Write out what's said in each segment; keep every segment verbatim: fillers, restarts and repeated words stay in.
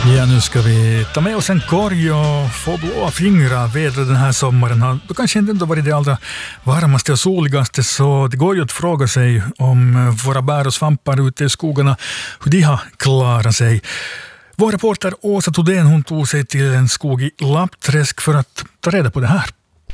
Ja, nu ska vi ta med oss en korg och få blåa fingrar. Vädret den här sommaren har då kanske inte varit det allra varmaste och soligaste, så det går ju att fråga sig om våra bär och svampar ute i skogarna, hur de har klarat sig. Vår reporter Åsa Todén, hon tog sig till en skog i Lappträsk för att ta reda på det här.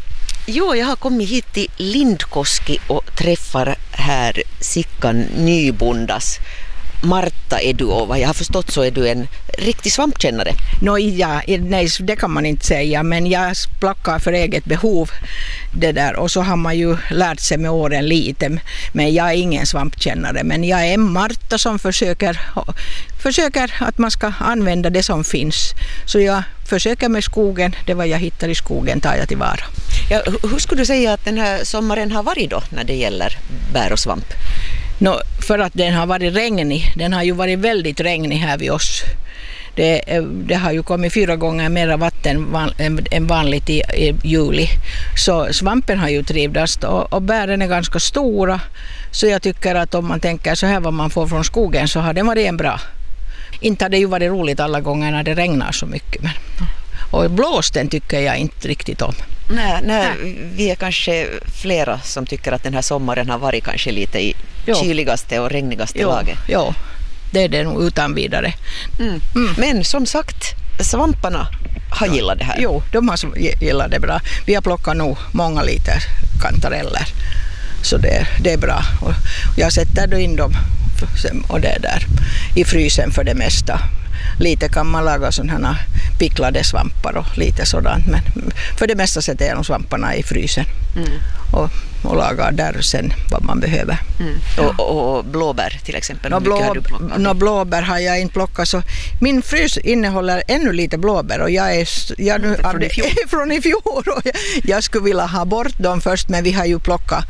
Jo, jag har kommit hit till Lindkoski och träffar här Sickan Nybondas. Marta är du, och vad jag har förstått så är du en riktig svampkännare. No, ja, nej, det kan man inte säga, men jag plockar för eget behov det där, och så har man ju lärt sig med åren lite, men jag är ingen svampkännare, men jag är en Marta som försöker, försöker att man ska använda det som finns, så jag försöker med skogen, det vad jag hittar i skogen tar jag tillvara. Ja, hur skulle du säga att den här sommaren har varit då när det gäller bär och svamp? No, för att den har varit regnig. Den har ju varit väldigt regnig här vid oss. Det, det har ju kommit fyra gånger mer vatten van, än vanligt i, i juli. Så svampen har ju trivdast, och, och bären är ganska stora. Så jag tycker att om man tänker så här vad man får från skogen, så har den varit en bra. Inte har det ju varit roligt alla gånger när det regnar så mycket. Men, och blåsten tycker jag inte riktigt om. Nej, nej, vi är kanske flera som tycker att den här sommaren har varit kanske lite i jo. kyligaste och regnigaste jo, laget. Ja, det är det nog utan vidare. Mm. Mm. Men som sagt, svamparna har ja. gillat det här. Jo, de har gillat det bra. Vi har plockat nog många liter kantareller. Så det, det är bra. Och jag sätter då in dem och det där i frysen för det mesta. Lite kan man laga sådana picklade svampar och lite sådant, men för det mesta sätter jag de svamparna i frysen mm. och, och lagar där sen vad man behöver. Mm. Och, och, och blåbär till exempel? Nå blå, no, blåbär har jag inte plockat, så min frys innehåller ännu lite blåbär, och jag är jag nu, från, i fjol. från i fjol och jag, jag skulle vilja ha bort dem först, men vi har ju plockat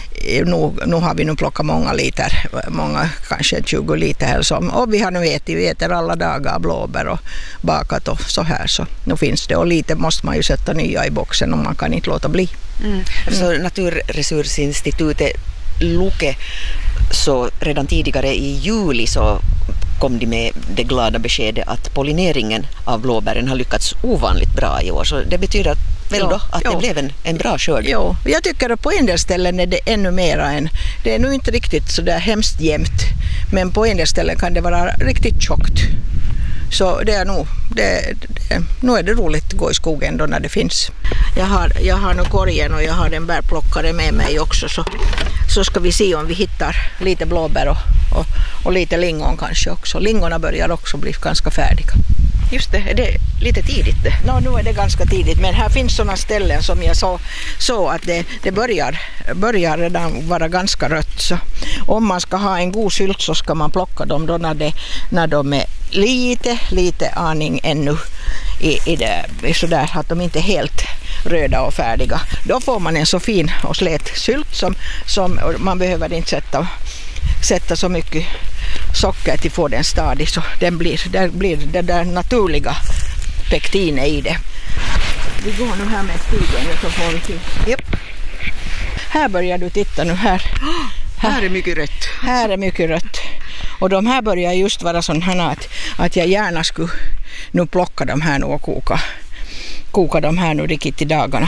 Nu, nu har vi nu plockat många liter, många kanske tjugo liter eller så. Och vi har nu ätit, vi äter alla dagar blåbär och bakat och så här, så nu finns det. Och lite måste man ju sätta nya i boxen, och man kan inte låta bli. Mm. Så Naturresursinstitutet Luke, så redan tidigare i juli så kom de med det glada beskedet att pollineringen av blåbären har lyckats ovanligt bra i år. Så det betyder att, väl då, att jo. det blev en, en bra skörd. Jo, jag tycker att på en del ställen är det ännu mera än, det är nu inte riktigt så där hemskt jämnt, men på en del ställen kan det vara riktigt tjockt. Så det är nog, det, det, nu är det roligt att gå i skogen då när det finns. Jag har, jag har nu korgen och jag har en bärplockare med mig också, så, så ska vi se om vi hittar lite blåbär och, och, och lite lingon kanske också. Lingonerna börjar också bli ganska färdiga. Just det, är det lite tidigt det? No, nu är det ganska tidigt, men här finns sådana ställen som jag så, så att det, det börjar, börjar redan vara ganska rött. Så om man ska ha en god sylt så ska man plocka dem då när, det, när de är lite, lite aning ännu i, i det, sådär att de inte är helt röda och färdiga. Då får man en så fin och slät sylt som, som man behöver inte sätta, sätta så mycket socker till att få den stadig, så den blir, där blir det där naturliga pektinet i det. Vi går nu här med stigen så får vi till. Yep. Här börjar du titta nu här. Oh, här är mycket rött. Här är mycket rött. Och de här börjar just vara sådana att, att jag gärna skulle nu plocka de här nu och koka. Koka de här nu riktigt i dagarna.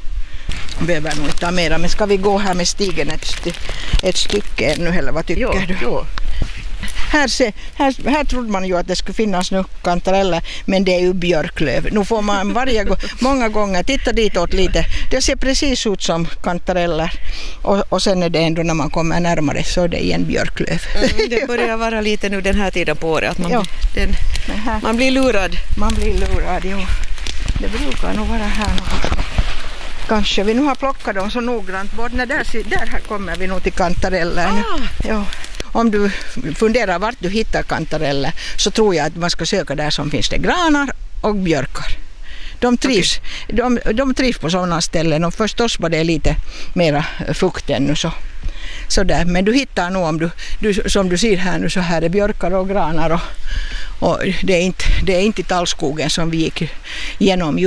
Behöver nog inte ta mera, men ska vi gå här med stigen ett, st- ett stycke ännu, eller vad tycker jo, du? Jo. Här, se, här, här trodde man ju att det skulle finnas nu kantareller, men det är ju björklöv. Nu får man varje gång, många gånger titta ditåt lite. Det ser precis ut som kantareller. Och, och sen är det ändå när man kommer närmare så är det igen björklöv. Mm, det börjar vara lite nu den här tiden på året att man, ja. den, här, man blir lurad. Man blir lurad, jo. Det brukar nog vara här nu. Kanske vi nu har plockat dem så noggrant bort. När där, där här kommer vi nog till kantareller. Ah. Ja. Om du funderar vart du hittar kantareller, så tror jag att man ska söka där som finns det granar och björkar. De trivs, okay. de, de trivs på sådana ställen, och förstås var det lite mera fukt ännu så. Så där. Men du hittar nog, om du, du, som du ser här nu, så här är björkar och granar, och, och det är inte, det är inte tallskogen som vi gick igenom